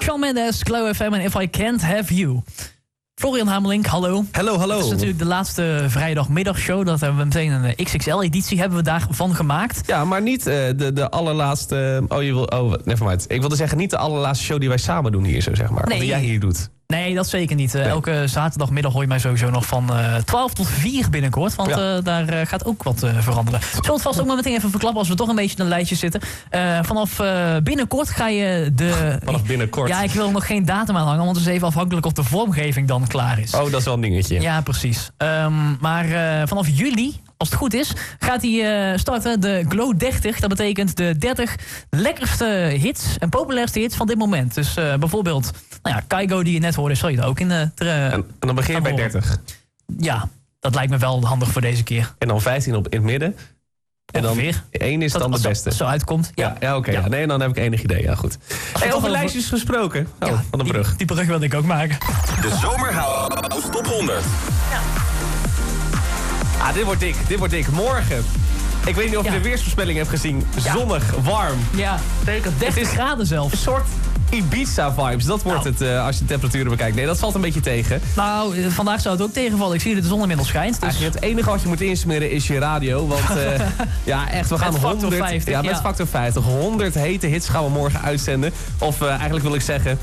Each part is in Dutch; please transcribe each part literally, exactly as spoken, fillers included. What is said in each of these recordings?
Shawn Mendes, Glow F M en If I Can't Have You. Florian Hamelink, hallo. Hallo, hallo. Het is natuurlijk de laatste vrijdagmiddagshow. Dat hebben we meteen een X X L-editie hebben we daarvan gemaakt. Ja, maar niet uh, de, de allerlaatste... Oh, je wil... Oh, nevermind. Ik wilde zeggen, niet de allerlaatste show die wij samen doen hier, zo zeg maar. Nee. Die jij hier doet. Nee, dat zeker niet. Uh, Nee. Elke zaterdagmiddag hoor je mij sowieso nog van uh, twaalf tot vier binnenkort. Want Ja. uh, daar uh, gaat ook wat uh, veranderen. Zullen we het vast ook maar meteen even verklappen als we toch een beetje in een lijstje zitten. Uh, vanaf uh, binnenkort ga je de... Vanaf binnenkort. Ja, ik wil nog geen datum aanhangen, want het is even afhankelijk of de vormgeving dan klaar is. Oh, dat is wel een dingetje. Ja, precies. Um, maar uh, vanaf juli, als het goed is, gaat hij uh, starten de Glow dertig. Dat betekent de dertig lekkerste hits en populairste hits van dit moment. Dus uh, bijvoorbeeld, nou ja, Kygo die je net hoorde, zal je er ook in uh, ter, uh, En, en dan begin je bij horen. dertig. Ja, dat lijkt me wel handig voor deze keer. En dan vijftien op in het midden. En dan Ongeveer. één is Dat, dan de als beste. dat zo uitkomt. Ja, Ja, ja oké. Ja. Ja. Nee, dan heb ik enig idee. Ja, goed. Hey, toch over over- lijstjes gesproken. Oh, Ja, van een die- brug. Die, brug wilde ik ook maken. De Zomerhouse Top honderd. Ah, dit wordt dik. Dit wordt dik. Morgen. Ik weet niet of je Ja. de weersvoorspelling hebt gezien. Ja. Zonnig, warm. Ja, zeker. dertig Het is- graden Een zelfs. soort Ibiza-vibes. Dat wordt Nou. het uh, als je de temperaturen bekijkt. Nee, dat valt een beetje tegen. Nou, uh, vandaag zou het ook tegenvallen. Ik zie dat de zon inmiddels schijnt. Dus Eigenlijk het enige wat je moet insmeren is je radio. Want uh, ja, echt, we gaan Met factor honderd... vijftig, ja, met ja. factor vijftig. honderd hete hits gaan we morgen uitzenden. Of uh, eigenlijk wil ik zeggen...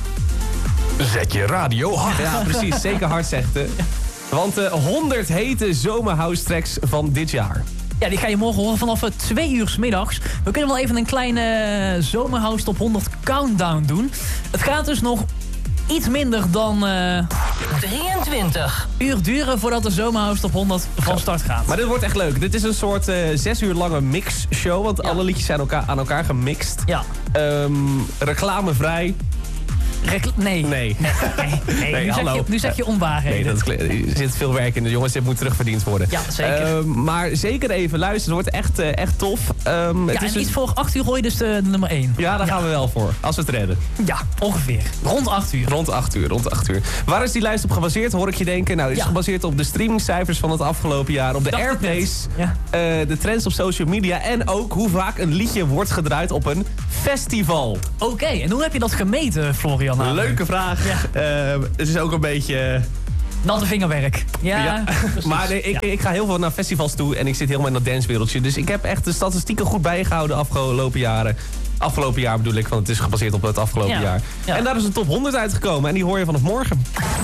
Zet je radio hard. Ja, precies. Zeker hard zegt het. Want uh, honderd hete zomerhouse tracks van dit jaar. ja, die ga je morgen horen vanaf uh, twee uur 's middags. We kunnen wel even een kleine uh, Zomerhouse Top honderd countdown doen. Het gaat dus nog iets minder dan uh, drieëntwintig. uur duren voordat de Zomerhouse Top honderd van start gaat. Maar dit wordt echt leuk. Dit is een soort uh, zes uur lange mixshow. Want Ja. alle liedjes zijn elkaar, aan elkaar gemixt. Ja. Um, reclamevrij. Recla- nee. Nee. Nee, nee. Nee, nu, zeg hallo. je, nu zeg je onwaarheden. Nee, dat kle- er zit veel werk in. De jongens, dit moet terugverdiend worden. Ja, zeker. Um, maar zeker even luisteren. Het wordt echt, uh, echt tof. Um, het Ja, is en dus- iets voor acht uur hoor je dus de, de nummer één. Ja, daar gaan we wel voor. Als we het redden. Ja, ongeveer. Rond acht uur. Rond acht uur, rond acht uur. Waar is die lijst op gebaseerd, hoor ik je denken? Nou, het is Ja. gebaseerd op de streamingcijfers van het afgelopen jaar. Op de Dacht het airplays, net. Ja. uh, de trends op social media... en ook hoe vaak een liedje wordt gedraaid op een festival. Oké, en hoe heb je dat gemeten, Florian? Nou, Leuke vraag. Uh, het is ook een beetje... Natte vingerwerk. Ja, Ja, precies. maar nee, ik, Ja. ik ga heel veel naar festivals toe en ik zit helemaal in dat dancewereldje. Dus ik heb echt de statistieken goed bijgehouden de afgelopen jaren. Afgelopen jaar bedoel ik, want het is gebaseerd op het afgelopen Ja, jaar. ja. En daar is een top honderd uitgekomen en die hoor je vanaf morgen.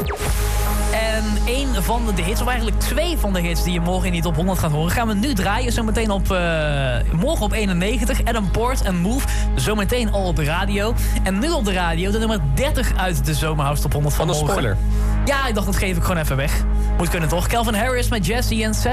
En een van de hits, of eigenlijk twee van de hits die je morgen in die top honderd gaat horen, gaan we nu draaien. Zometeen op, uh, morgen op eenennegentig. Adam Port en Move. Zometeen al op de radio. En nu op de radio de nummer dertig uit de Zomerhouse Top honderd van Van een morgen. spoiler. Ja, ik dacht dat geef ik gewoon even weg. Moet kunnen toch? Calvin Harris met Jesse en